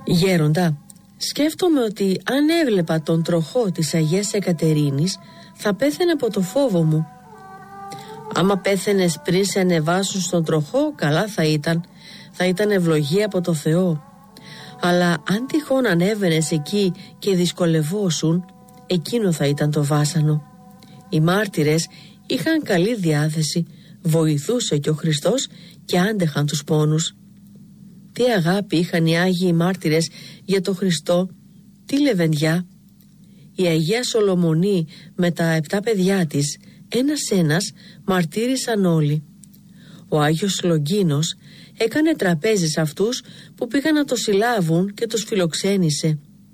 Γέροντα, σκέφτομαι ότι αν έβλεπα τον τροχό της Αγίας Εκατερίνης θα πέθαινε από το φόβο μου. Άμα πέθαινες πριν σε ανεβάσουν στον τροχό, καλά θα ήταν ευλογία από το Θεό. Αλλά αν τυχόν ανέβαινες εκεί και δυσκολευόσουν, εκείνο θα ήταν το βάσανο. Οι μάρτυρες είχαν καλή διάθεση, βοηθούσε και ο Χριστός και άντεχαν τους πόνους. Τι αγάπη είχαν οι Άγιοι μάρτυρες για το Χριστό, τι λεβεντιά. Η Αγία Σολομονή με τα 7 παιδιά της, ένας μαρτύρησαν όλοι. Ο Άγιος Λογκίνος έκανε τραπέζι σε αυτούς που πήγαν να το συλλάβουν και τους φιλοξένησε.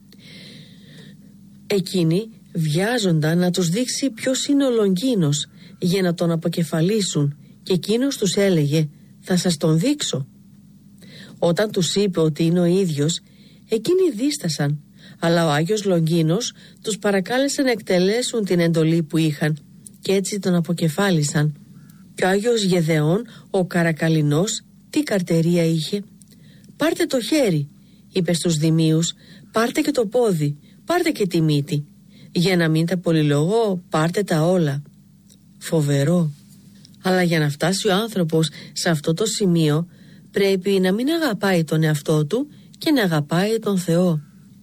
Εκείνοι βιάζονταν να τους δείξει ποιος είναι ο Λογκίνος για να τον αποκεφαλίσουν, και εκείνος τους έλεγε «Θα σας τον δείξω». Όταν τους είπε ότι είναι ο ίδιος, εκείνοι δίστασαν, αλλά ο Άγιος Λογκίνος τους παρακάλεσε να εκτελέσουν την εντολή που είχαν και έτσι τον αποκεφάλισαν. Και ο Άγιος Γεδεών, ο Καρακαλινός, τι καρτερία είχε. «Πάρτε το χέρι», είπε στους δημίους, «πάρτε και το πόδι, πάρτε και τη μύτη. Για να μην τα πολυλογώ, πάρτε τα όλα». Φοβερό. Αλλά για να φτάσει ο άνθρωπος σε αυτό το σημείο πρέπει να μην αγαπάει τον εαυτό του και να αγαπάει τον Θεό.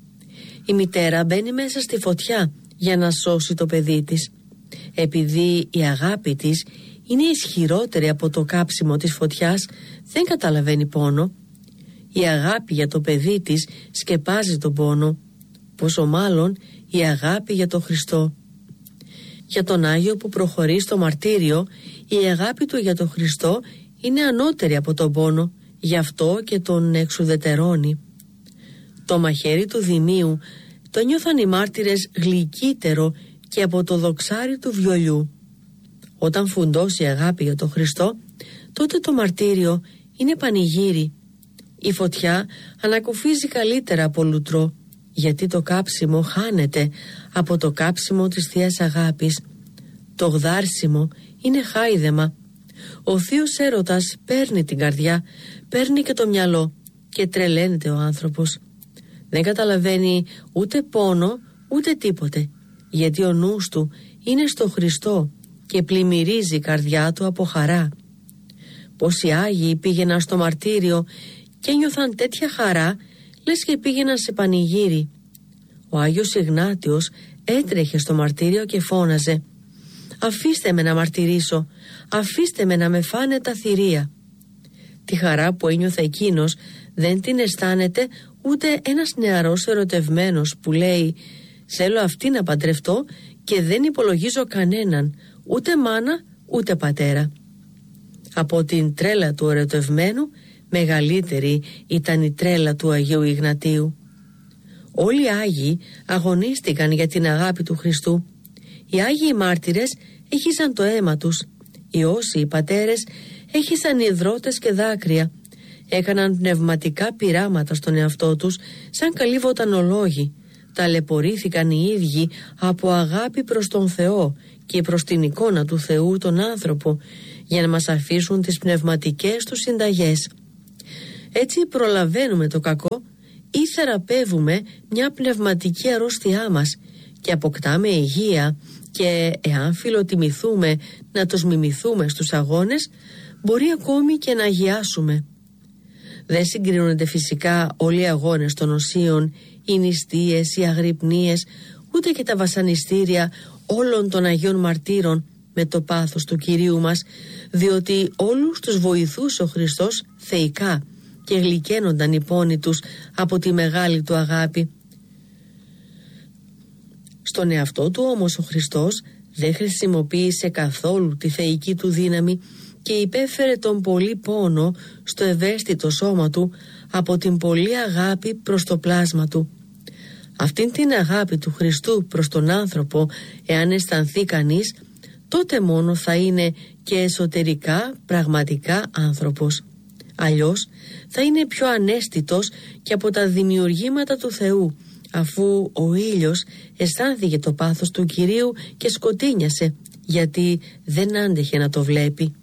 Η μητέρα μπαίνει μέσα στη φωτιά για να σώσει το παιδί της. Επειδή η αγάπη της είναι ισχυρότερη από το κάψιμο της φωτιάς, δεν καταλαβαίνει πόνο. Η αγάπη για το παιδί της σκεπάζει τον πόνο, πόσο μάλλον η αγάπη για τον Χριστό. Για τον Άγιο που προχωρεί στο μαρτύριο, η αγάπη του για τον Χριστό είναι ανώτερη από τον πόνο, γι' αυτό και τον εξουδετερώνει. Το μαχαίρι του Δημίου το νιώθαν οι μάρτυρες γλυκύτερο και από το δοξάρι του βιολιού. Όταν φουντώσει η αγάπη για τον Χριστό, τότε το μαρτύριο είναι πανηγύρι. Η φωτιά ανακουφίζει καλύτερα από λουτρό, γιατί το κάψιμο χάνεται από το κάψιμο της Θείας Αγάπης. Το γδάρσιμο είναι χάιδεμα. Ο θείος έρωτας παίρνει την καρδιά, παίρνει και το μυαλό και τρελαίνεται ο άνθρωπος. Δεν καταλαβαίνει ούτε πόνο ούτε τίποτε, γιατί ο νους του είναι στο Χριστό και πλημμυρίζει η καρδιά του από χαρά. Πόσοι Άγιοι πήγαιναν στο μαρτύριο και ένιωθαν τέτοια χαρά, λες και πήγαιναν σε πανηγύρι. Ο Άγιος Ιγνάτιος έτρεχε στο μαρτύριο και φώναζε «Αφήστε με να μαρτυρήσω, αφήστε με να με φάνε τα θηρία». Τη χαρά που ένιωθε εκείνος δεν την αισθάνεται ούτε ένας νεαρός ερωτευμένος που λέει «Θέλω αυτή να παντρευτώ και δεν υπολογίζω κανέναν, ούτε μάνα ούτε πατέρα». Από την τρέλα του ερωτευμένου μεγαλύτερη ήταν η τρέλα του Αγίου Ιγνατίου. Όλοι οι Άγιοι αγωνίστηκαν για την αγάπη του Χριστού. Οι Άγιοι μάρτυρες έχισαν το αίμα τους. Οι όσοι πατέρες έχισαν υδρότες και δάκρυα. Έκαναν πνευματικά πειράματα στον εαυτό τους σαν καλοί βοτανολόγοι. Ταλαιπωρήθηκαν οι ίδιοι από αγάπη προς τον Θεό και προς την εικόνα του Θεού τον άνθρωπο, για να μας αφήσουν τις πνευματικές τους συνταγές. Έτσι προλαβαίνουμε το κακό ή θεραπεύουμε μια πνευματική αρρώστιά μας και αποκτάμε υγεία, και εάν φιλοτιμηθούμε να τους μιμηθούμε στους αγώνες, μπορεί ακόμη και να αγιάσουμε. Δεν συγκρίνονται φυσικά όλοι οι αγώνες των οσίων, οι νηστείες, οι αγρυπνίες, ούτε και τα βασανιστήρια όλων των Αγίων Μαρτύρων με το πάθος του Κυρίου μας, διότι όλους τους βοηθούσε ο Χριστός θεϊκά και γλυκαίνονταν οι πόνοι τους από τη μεγάλη του αγάπη. Στον εαυτό του όμως ο Χριστός δεν χρησιμοποίησε καθόλου τη θεϊκή του δύναμη και υπέφερε τον πολύ πόνο στο ευαίσθητο σώμα του από την πολύ αγάπη προς το πλάσμα του. Αυτήν την αγάπη του Χριστού προς τον άνθρωπο, εάν αισθανθεί κανείς, τότε μόνο θα είναι και εσωτερικά πραγματικά άνθρωπος. Αλλιώς θα είναι πιο αναίσθητος και από τα δημιουργήματα του Θεού, αφού ο ήλιος αισθάνθηκε το πάθος του Κυρίου και σκοτίνιασε, γιατί δεν άντεχε να το βλέπει.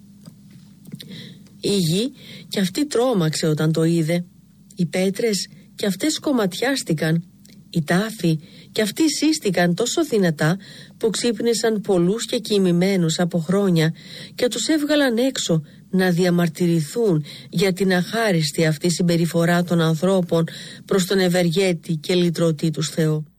Η γη κι αυτή τρόμαξε όταν το είδε. Οι πέτρες και αυτές κομματιάστηκαν. Οι τάφοι και αυτοί σύστηκαν τόσο δυνατά που ξύπνησαν πολλούς και κοιμημένους από χρόνια και τους έβγαλαν έξω να διαμαρτυρηθούν για την αχάριστη αυτή συμπεριφορά των ανθρώπων προς τον ευεργέτη και λυτρωτή τους Θεό.